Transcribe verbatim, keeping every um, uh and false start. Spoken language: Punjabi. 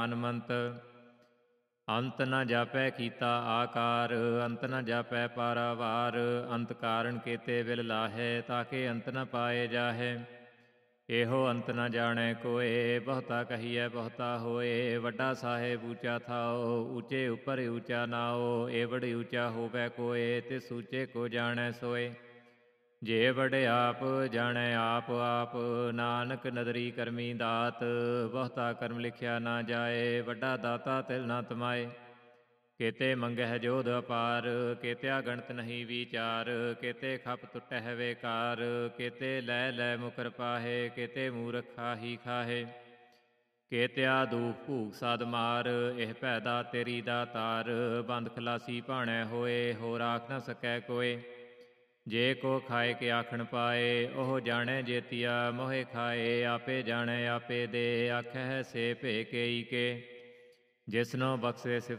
ਅਨਮੰਤ ਅੰਤ ਨ ਜਾਪੈ ਕੀਤਾ ਆਕਾਰ, ਅੰਤ ਨ ਜਾਪੈ ਪਾਰਾਵਾਰ। ਅੰਤ ਕਾਰਨ ਕੇਤੇ ਵਿਲ ਲਾਹੈ, ਤਾਕੇ ਅੰਤ ਨ ਪਾਏ ਜਾਹੈ। ਇਹੋ ਅੰਤ ਨ ਜਾਣੈ ਕੋਇ, ਬਹੁਤਾ ਕਹੀਐ ਬਹੁਤਾ ਹੋਏ। ਵੱਡਾ ਸਾਹਿਬ ਊਚਾ ਥਾਓ, ਊਚੇ ਉੱਪਰ ਊਚਾ ਨਾਓ। ਏਵੜ ਊਚਾ ਹੋਵੈ ਕੋਇ, ਤਿਸ ਊਚੇ ਕੋ ਜਾਣੈ ਸੋਏ। ਜੇ ਵਡ ਆਪ ਜਾਣੈ ਆਪ ਆਪ, ਨਾਨਕ ਨਦਰੀ ਕਰਮੀ ਦਾਤ। ਬਹੁਤਾ ਕਰਮ ਲਿਖਿਆ ਨਾ ਜਾਏ, ਵੱਡਾ ਦਾਤਾ ਤਿਲ ਨਾ ਤਮਾਏ। ਕੇਤੇ ਮੰਗਹਿ ਜੋਧ ਅਪਾਰ, ਕੇਤਿਆ ਗਣਤ ਨਹੀਂ ਵਿਚਾਰ। ਕੇਤੇ ਖਪ ਟੁਟਹਿ ਵੇਕਾਰ, ਕੇਤੇ ਲੈ ਲੈ ਮੁਕਰ ਪਾਹੇ। ਕੇਤੇ ਮੂਰਖ ਖਾਹੀ ਖਾਹੇ, ਕੇਤਿਆ ਦੂਖ ਭੂਖ ਸਦ ਮਾਰ। ਇਹ ਭੈਦਾ ਤੇਰੀ ਦਾ ਤਾਰ, ਬੰਦ ਖਲਾਸੀ ਭਾਣੈ ਹੋਏ। ਹੋਰ ਆਖ ਨ ਸਕੈ ਕੋਇ, ਜੇ ਕੋ ਖਾਏ ਕੇ ਆਖਣ ਪਾਏ। ਉਹ ਜਾਣੈ ਜੇਤੀਆ ਮੋਹਿ ਖਾਏ, ਆਪੇ ਜਾਣੈ ਆਪੇ ਦੇ। ਆਖੈ ਸੇ ਭੇ ਕੇਈ ਕੇ, ਜਿਸਨੋ ਬਖਸ਼ੇ ਸਿਫਤ